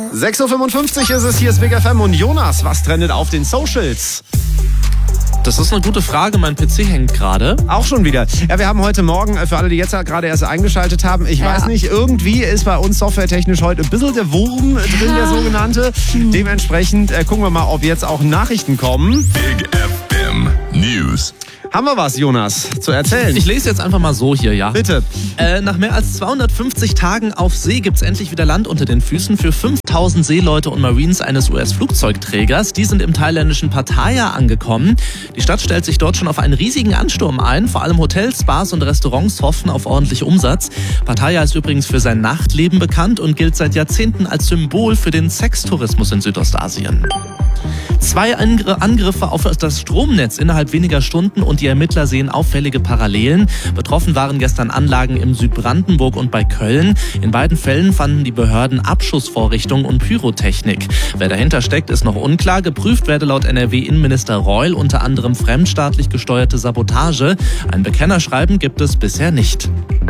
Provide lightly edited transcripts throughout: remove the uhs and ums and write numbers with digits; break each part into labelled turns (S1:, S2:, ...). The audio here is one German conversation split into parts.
S1: 6.55 Uhr ist es, hier ist Big FM und Jonas, was trendet auf den Socials?
S2: Das ist eine gute Frage, mein PC hängt gerade.
S1: Auch schon wieder. Ja, wir haben heute Morgen, für alle, die jetzt gerade erst eingeschaltet haben, ich weiß nicht, irgendwie ist bei uns softwaretechnisch heute ein bisschen der Wurm drin, der sogenannte. Dementsprechend gucken wir mal, ob jetzt auch Nachrichten kommen.
S3: Big FM News.
S1: Haben wir was, Jonas, zu erzählen?
S2: Ich lese jetzt einfach mal so hier, ja.
S1: Bitte.
S2: Nach mehr als 250 Tagen auf See gibt's endlich wieder Land unter den Füßen für 5000 Seeleute und Marines eines US-Flugzeugträgers. Die sind im thailändischen Pattaya angekommen. Die Stadt stellt sich dort schon auf einen riesigen Ansturm ein. Vor allem Hotels, Bars und Restaurants hoffen auf ordentlich Umsatz. Pattaya ist übrigens für sein Nachtleben bekannt und gilt seit Jahrzehnten als Symbol für den Sextourismus in Südostasien. 2 Angriffe auf das Stromnetz innerhalb weniger Stunden und die Ermittler sehen auffällige Parallelen. Betroffen waren gestern Anlagen im Südbrandenburg und bei Köln. In beiden Fällen fanden die Behörden Abschussvorrichtungen und Pyrotechnik. Wer dahinter steckt, ist noch unklar. Geprüft werde laut NRW-Innenminister Reul unter anderem fremdstaatlich gesteuerte Sabotage. Ein Bekennerschreiben gibt es bisher nicht.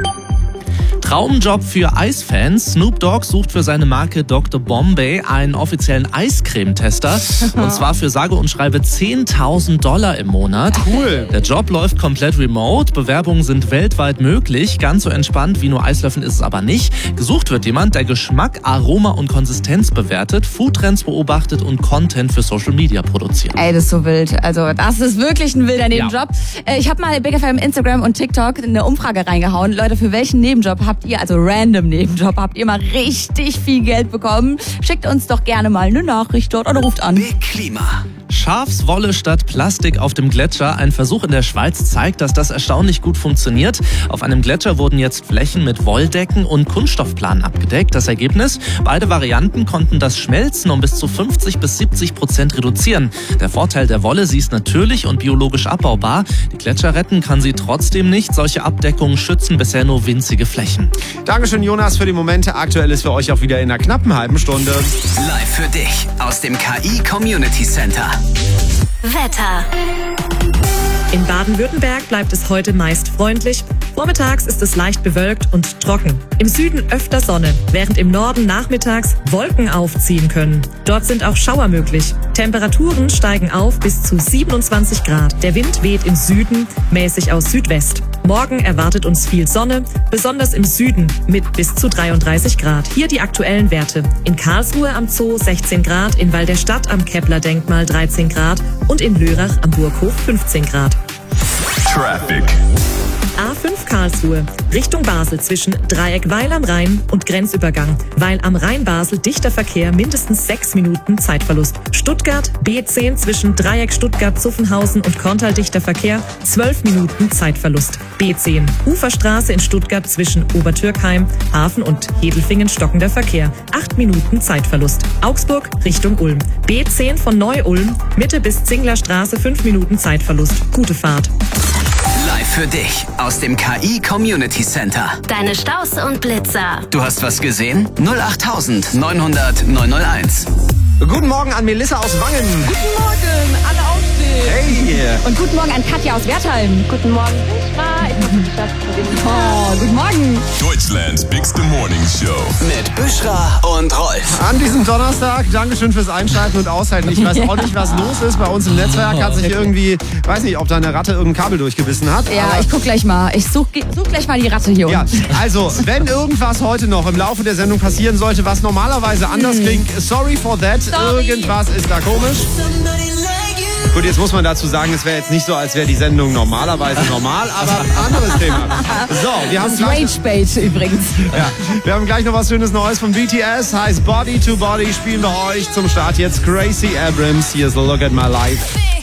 S2: Traumjob für Eisfans. Snoop Dogg sucht für seine Marke Dr. Bombay einen offiziellen Eiscremetester. Und zwar für sage und schreibe $10.000 im Monat.
S1: Cool.
S2: Der Job läuft komplett remote. Bewerbungen sind weltweit möglich. Ganz so entspannt wie nur Eislöffeln ist es aber nicht. Gesucht wird jemand, der Geschmack, Aroma und Konsistenz bewertet, Foodtrends beobachtet und Content für Social Media produziert.
S4: Ey, das ist so wild. Also das ist wirklich ein wilder Nebenjob. Ja. Ich habe mal Big FM Instagram und TikTok eine Umfrage reingehauen. Leute, für welchen Nebenjob habt ihr, also random Nebenjob, habt ihr mal richtig viel Geld bekommen? Schickt uns doch gerne mal eine Nachricht dort oder ruft an.
S5: Big Klima.
S2: Schafswolle statt Plastik auf dem Gletscher. Ein Versuch in der Schweiz zeigt, dass das erstaunlich gut funktioniert. Auf einem Gletscher wurden jetzt Flächen mit Wolldecken und Kunststoffplanen abgedeckt. Das Ergebnis? Beide Varianten konnten das Schmelzen um bis zu 50-70% reduzieren. Der Vorteil der Wolle, sie ist natürlich und biologisch abbaubar. Die Gletscher retten kann sie trotzdem nicht. Solche Abdeckungen schützen bisher nur winzige Flächen.
S1: Dankeschön, Jonas, für die Momente. Aktuell ist für euch auch wieder in einer knappen halben Stunde.
S5: Live für dich aus dem KI Community Center.
S6: Wetter.
S7: In Baden-Württemberg bleibt es heute meist freundlich. Vormittags ist es leicht bewölkt und trocken. Im Süden öfter Sonne, während im Norden nachmittags Wolken aufziehen können. Dort sind auch Schauer möglich. Temperaturen steigen auf bis zu 27 Grad. Der Wind weht im Süden mäßig aus Südwest. Morgen erwartet uns viel Sonne, besonders im Süden mit bis zu 33 Grad. Hier die aktuellen Werte. In Karlsruhe am Zoo 16 Grad, in Val der Stadt am Kepler-Denkmal 13 Grad und in Lörrach am Burghof 15 Grad.
S3: Traffic.
S7: A5 Karlsruhe, Richtung Basel zwischen Dreieck Weil am Rhein und Grenzübergang. Weil am Rhein-Basel dichter Verkehr, mindestens 6 Minuten Zeitverlust. Stuttgart, B10 zwischen Dreieck Stuttgart-Zuffenhausen und Korntal dichter Verkehr, 12 Minuten Zeitverlust. B10 Uferstraße in Stuttgart zwischen Obertürkheim, Hafen und Hedelfingen stockender Verkehr, 8 Minuten Zeitverlust. Augsburg Richtung Ulm, B10 von Neu-Ulm, Mitte bis Zinglerstraße 5 Minuten Zeitverlust. Gute Fahrt.
S5: Live für dich aus dem KI Community Center.
S6: Deine Staus und Blitzer.
S5: Du hast was gesehen? 08000 900 901.
S1: Guten Morgen an Melissa aus Wangen.
S4: Guten Morgen, alle aufstehen.
S1: Hey.
S4: Und guten Morgen an Katja aus Wertheim.
S8: Guten Morgen, Buschra. Ich hoffe, ich darf
S4: Oh, guten Morgen.
S3: Deutschlands Bigste Morning Show.
S5: Mit Buschra und Rolf.
S1: An diesem Donnerstag, Dankeschön fürs Einschalten und Aushalten. Ich weiß auch nicht, was los ist. Bei uns im Netzwerk hat sich irgendwie, weiß nicht, ob da eine Ratte irgendein Kabel durchgebissen hat.
S4: Ja, ich guck gleich mal. Ich such gleich mal die Ratte hier
S1: Ja,
S4: unten.
S1: also, wenn irgendwas heute noch im Laufe der Sendung passieren sollte, was normalerweise anders klingt, sorry for that.
S4: Sorry.
S1: Irgendwas ist da komisch. Gut, jetzt muss man dazu sagen, es wäre jetzt nicht so, als wäre die Sendung normalerweise normal, aber anderes Thema. So, wir haben gleich,
S4: Rage-Bait übrigens.
S1: ja, wir haben gleich noch was Schönes Neues von BTS. Heißt Body to Body, spielen wir euch zum Start jetzt Gracie Abrams. Hier ist Look at My Life.